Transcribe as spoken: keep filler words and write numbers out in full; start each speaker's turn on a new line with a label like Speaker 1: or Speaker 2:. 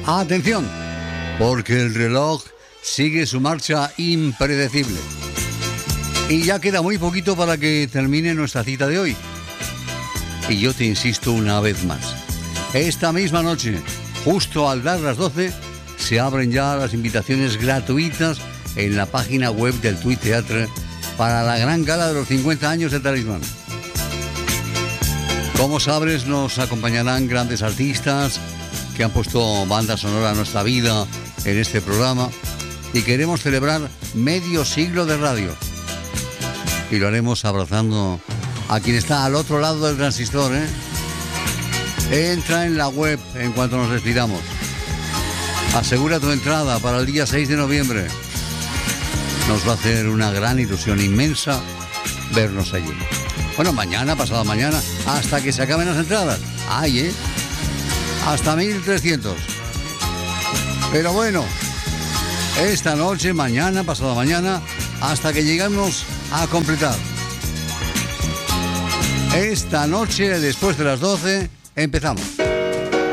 Speaker 1: Atención, porque el reloj sigue su marcha impredecible. Y ya queda muy poquito para que termine nuestra cita de hoy. Y yo te insisto una vez más. Esta misma noche, justo al dar las doce, se abren ya las invitaciones gratuitas en la página web del Tui Teatre para la gran gala de los cincuenta años de Talismán. Como sabes, nos acompañarán grandes artistas que han puesto banda sonora a nuestra vida en este programa y queremos celebrar medio siglo de radio. Y lo haremos abrazando a quien está al otro lado del transistor, ¿eh? Entra en la web en cuanto nos despidamos. Asegura tu entrada para el día seis de noviembre. Nos va a hacer una gran ilusión inmensa vernos allí. Bueno, mañana, pasado mañana, hasta que se acaben las entradas. ¡Ay, eh! Hasta mil trescientos. Pero bueno, esta noche, mañana, pasado mañana, hasta que llegamos a completar. Esta noche, después de las doce, empezamos.